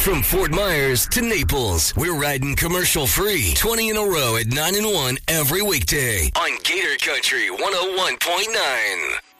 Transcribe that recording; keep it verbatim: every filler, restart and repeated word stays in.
From Fort Myers to Naples, we're riding commercial-free twenty in a row at nine and one every weekday on Gator Country one oh one point nine.